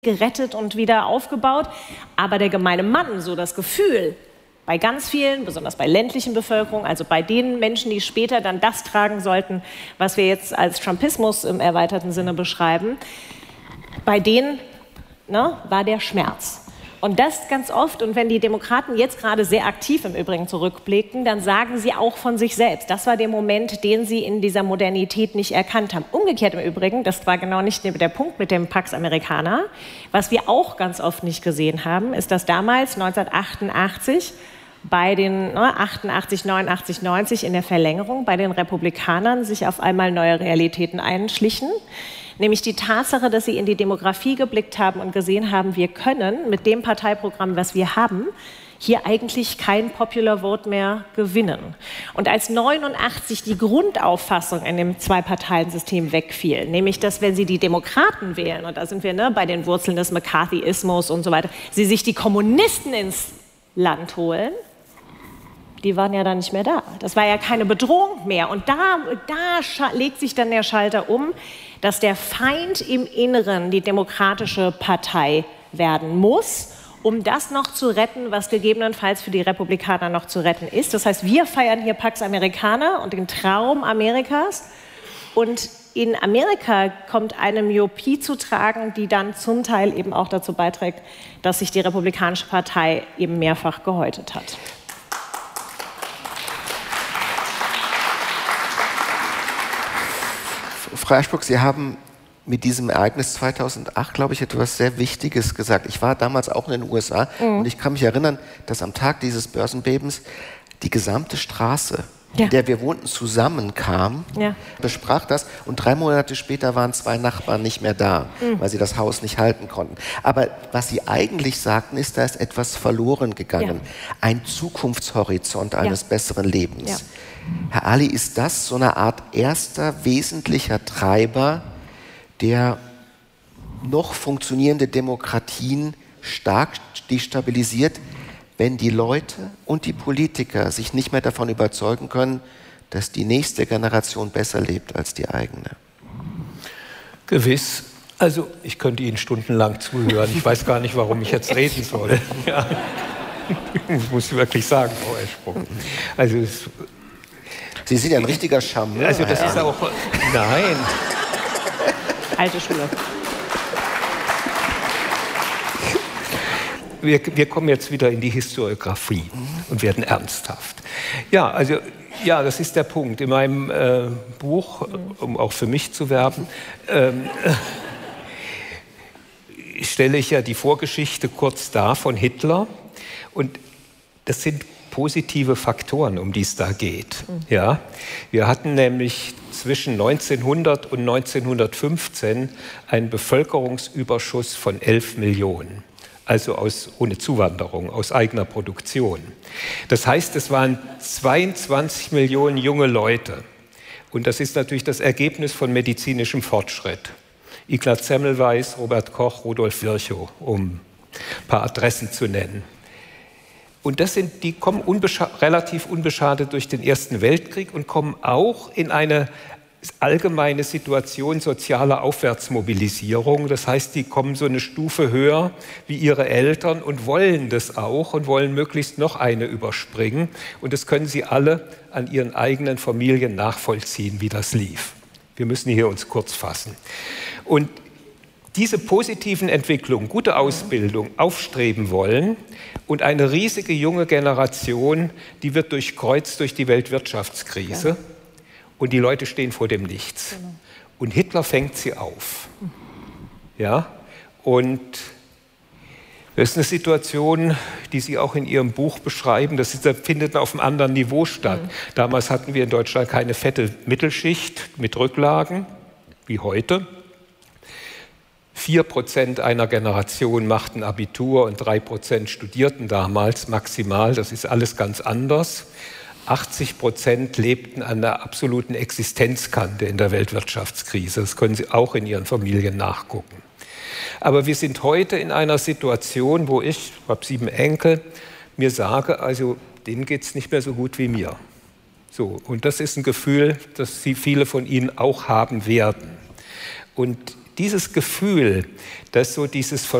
gerettet und wieder aufgebaut. Aber der gemeine Mann, so das Gefühl, bei ganz vielen, besonders bei ländlichen Bevölkerung, also bei den Menschen, die später dann das tragen sollten, was wir jetzt als Trumpismus im erweiterten Sinne beschreiben, bei denen war der Schmerz. Und das ganz oft, und wenn die Demokraten jetzt gerade sehr aktiv im Übrigen zurückblicken, dann sagen sie auch von sich selbst, das war der Moment, den sie in dieser Modernität nicht erkannt haben. Umgekehrt im Übrigen, das war genau nicht der Punkt mit dem Pax Americana, was wir auch ganz oft nicht gesehen haben, ist, dass damals 1988 bei den 88, 89, 90 in der Verlängerung bei den Republikanern sich auf einmal neue Realitäten einschlichen. Nämlich die Tatsache, dass sie in die Demografie geblickt haben und gesehen haben, wir können mit dem Parteiprogramm, was wir haben, hier eigentlich kein Popular Vote mehr gewinnen. Und als 89 die Grundauffassung in dem Zwei-Parteien-System wegfiel, nämlich, dass wenn sie die Demokraten wählen, und da sind wir bei den Wurzeln des McCarthyismus und so weiter, sie sich die Kommunisten ins Land holen, die waren ja dann nicht mehr da. Das war ja keine Bedrohung mehr. Und da legt sich dann der Schalter um, dass der Feind im Inneren die Demokratische Partei werden muss, um das noch zu retten, was gegebenenfalls für die Republikaner noch zu retten ist. Das heißt, wir feiern hier Pax Americana und den Traum Amerikas. Und in Amerika kommt eine Myopie zu tragen, die dann zum Teil eben auch dazu beiträgt, dass sich die Republikanische Partei eben mehrfach gehäutet hat. Frau Aschbrook, Sie haben mit diesem Ereignis 2008, glaube ich, etwas sehr Wichtiges gesagt. Ich war damals auch in den USA und ich kann mich erinnern, dass am Tag dieses Börsenbebens die gesamte Straße, in der wir wohnten, zusammenkam, besprach das und 3 Monate später waren 2 Nachbarn nicht mehr da, weil sie das Haus nicht halten konnten. Aber was sie eigentlich sagten, ist, da ist etwas verloren gegangen. Ein Zukunftshorizont eines besseren Lebens. Herr Ali, ist das so eine Art erster wesentlicher Treiber, der noch funktionierende Demokratien stark destabilisiert, wenn die Leute und die Politiker sich nicht mehr davon überzeugen können, dass die nächste Generation besser lebt als die eigene? Gewiss. Also ich könnte Ihnen stundenlang zuhören. Ich weiß gar nicht, warum ich jetzt reden soll. Ja. Ich muss wirklich sagen, Frau Aschbrook. Also Sie sind ja ein richtiger Charmeur. Also das ist auch... Nein. Alte Schule. Wir kommen jetzt wieder in die Historiografie und werden ernsthaft. Das ist der Punkt. In meinem Buch, um auch für mich zu werben, stelle ich ja die Vorgeschichte kurz dar von Hitler. Und das sind positive Faktoren, um die es da geht. Ja? Wir hatten nämlich zwischen 1900 und 1915 einen Bevölkerungsüberschuss von 11 Millionen. Also ohne Zuwanderung, aus eigener Produktion. Das heißt, es waren 22 Millionen junge Leute. Und das ist natürlich das Ergebnis von medizinischem Fortschritt. Ignaz Semmelweis, Robert Koch, Rudolf Virchow, um ein paar Adressen zu nennen. Und die kommen relativ unbeschadet durch den Ersten Weltkrieg und kommen auch in eine allgemeine Situation sozialer Aufwärtsmobilisierung. Das heißt, die kommen so eine Stufe höher wie ihre Eltern und wollen das auch und wollen möglichst noch eine überspringen. Und das können sie alle an ihren eigenen Familien nachvollziehen, wie das lief. Wir müssen hier uns kurz fassen. Und diese positiven Entwicklungen, gute Ausbildung, aufstreben wollen und eine riesige junge Generation, die wird durchkreuzt durch die Weltwirtschaftskrise und die Leute stehen vor dem Nichts. Und Hitler fängt sie auf. Ja? Und das ist eine Situation, die Sie auch in Ihrem Buch beschreiben, das findet auf einem anderen Niveau statt. Damals hatten wir in Deutschland keine fette Mittelschicht mit Rücklagen, wie heute. 4% einer Generation machten Abitur und 3% studierten damals maximal. Das ist alles ganz anders. 80% lebten an der absoluten Existenzkante in der Weltwirtschaftskrise. Das können Sie auch in Ihren Familien nachgucken. Aber wir sind heute in einer Situation, wo ich habe 7 Enkel, mir sage, also denen geht es nicht mehr so gut wie mir. So, und das ist ein Gefühl, das viele von Ihnen auch haben werden. Und dieses Gefühl, dass so dieses